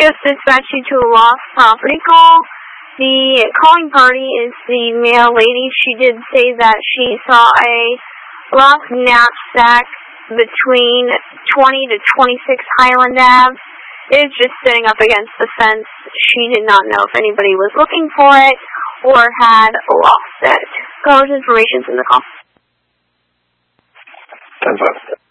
just dispatched you to a lost property call. The calling party is the male lady. She did say that she saw a lost knapsack between 20 to 26 Highland Ave. It is just sitting up against the fence. She did not know if anybody was looking for it or had lost it. Caller's information is in the call. 10-5.